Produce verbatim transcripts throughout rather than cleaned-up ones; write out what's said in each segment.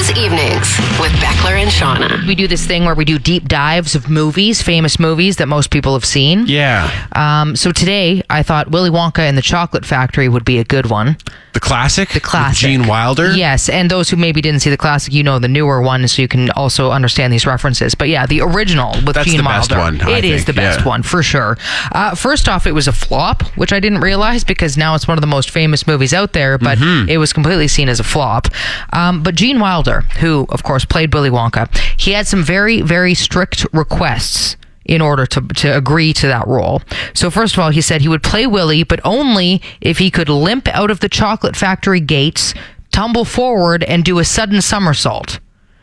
evenings with Beckler and Shauna. We do this thing where we do deep dives of movies, famous movies that most people have seen. Yeah. Um, so today, I thought Willy Wonka and the Chocolate Factory would be a good one. The classic? The classic. With Gene Wilder? Yes, and those who maybe didn't see the classic, you know the newer one, so you can also understand these references. But yeah, the original with That's Gene the Wilder. best one, I It is think, the best yeah. one, for sure. Uh, first off, it was a flop, which I didn't realize because now it's one of the most famous movies out there, but Mm-hmm. it was completely seen as a flop. Um, but Gene Wilder, who, of course, played Willy Wonka, he had some very, very strict requests in order to to agree to that role. So first of all, he said he would play Willy, but only if he could limp out of the chocolate factory gates, tumble forward, and do a sudden somersault.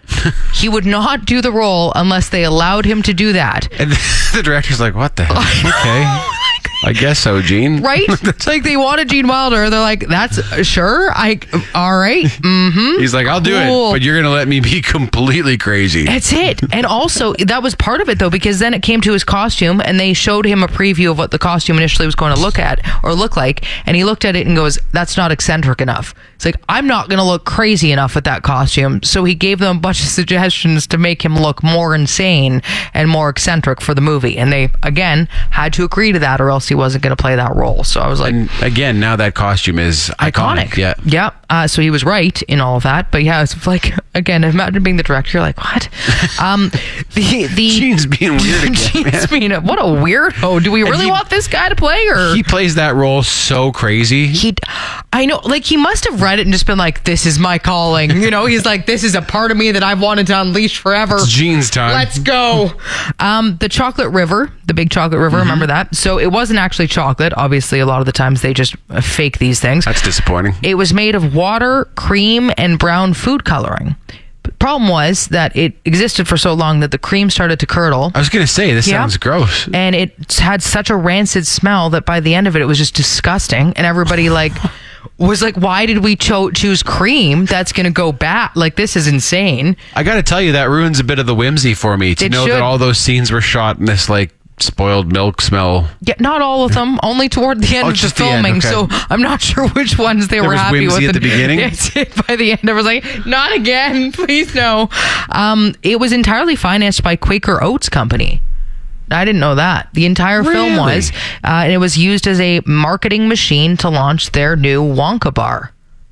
He would not do the role unless they allowed him to do that. And the director's like, what the hell? Okay. I guess so, Gene. Right? It's like they wanted Gene Wilder. They're like, that's sure. I all right. Mm-hmm. He's like, I'll do Cool. it, but you're going to let me be completely crazy. That's it. And also, that was part of it, though, because then it came to his costume, and they showed him a preview of what the costume initially was going to look at or look like, and he looked at it and goes, that's not eccentric enough. It's like, I'm not going to look crazy enough with that costume. So he gave them a bunch of suggestions to make him look more insane and more eccentric for the movie. And they, again, had to agree to that, or else he wasn't going to play that role. So I was like, And again, now that costume is iconic. iconic. Yeah. Yeah. Uh, so he was right in all of that. But yeah, it's like, again, imagine being the director. You're like, what? Um, the, the, Gene's being weird again, Gene's being a, what a weirdo. Do we really he- want this guy to play? Or He plays that role so crazy. he, I know, like he must have read it and just been like, this is my calling. You know, he's like, this is a part of me that I've wanted to unleash forever. It's Gene's time. Let's go. Um, the Chocolate River, the big chocolate river, remember that? So it wasn't actually chocolate. Obviously, a lot of the times they just uh, fake these things. That's disappointing. It was made of water, cream, and brown food coloring. The problem was that it existed for so long that the cream started to curdle. I was going to say, this Yeah. sounds gross. And it had such a rancid smell that by the end of it, it was just disgusting. And everybody like was like, why did we cho- choose cream? That's going to go bad. Like, this is insane. I got to tell you, that ruins a bit of the whimsy for me to It know should. that all those scenes were shot in this, like, spoiled milk smell. Yeah, not all of them, only toward the end Oh, of the just the end, filming. okay. So I'm not sure which ones they There were was happy whimsy with. at the beginning? That's it. By the end, I was like, not again, please no. Um, it was entirely financed by Quaker Oats Company. I didn't know that. The entire film Really? was, uh, and it was used as a marketing machine to launch their new Wonka bar.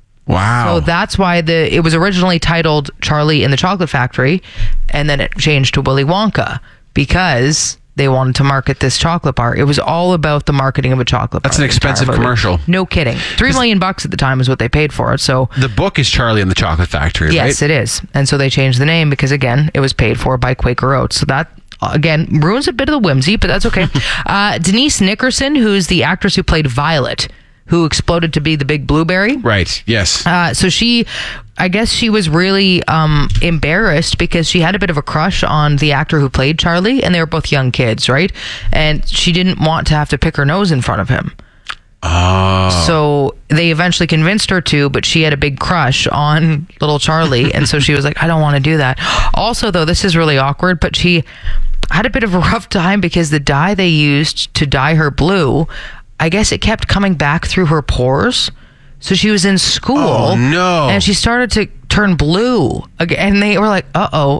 Wow. So that's why the it was originally titled Charlie in the Chocolate Factory, and then it changed to Willy Wonka because they wanted to market this chocolate bar. It was all about the marketing of a chocolate bar. That's an the entire expensive movie. commercial. No kidding. Three million bucks at the time is what they paid for it. So the book is Charlie and the Chocolate Factory, yes, right? it is. And so they changed the name because, again, it was paid for by Quaker Oats. So that, again, ruins a bit of the whimsy, but that's okay. uh, Denise Nickerson, who's the actress who played Violet, who exploded to be the big blueberry. Right, yes. Uh, so she, I guess she was really um, embarrassed because she had a bit of a crush on the actor who played Charlie, and they were both young kids, right? And she didn't want to have to pick her nose in front of him. Oh. So they eventually convinced her to, but she had a big crush on little Charlie, and so she was like, I don't want to do that. Also, though, this is really awkward, but she had a bit of a rough time because the dye they used to dye her blue, I guess it kept coming back through her pores. So she was in school. Oh, no. And she started to turn blue again. And they were like, uh-oh.